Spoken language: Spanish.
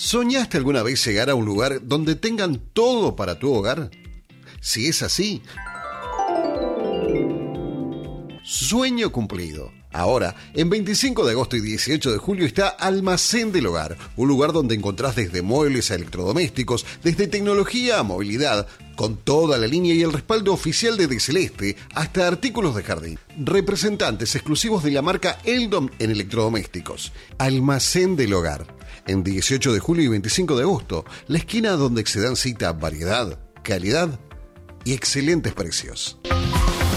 ¿Soñaste alguna vez llegar a un lugar donde tengan todo para tu hogar? Si es así, sueño cumplido. Ahora, en 25 de agosto y 18 de julio está Almacén del Hogar, un lugar donde encontrás desde muebles a electrodomésticos, desde tecnología a movilidad, con toda la línea y el respaldo oficial de Celeste, hasta artículos de jardín. Representantes exclusivos de la marca Eldon en electrodomésticos. Almacén del Hogar, en 18 de julio y 25 de agosto, la esquina donde se dan cita variedad, calidad y excelentes precios.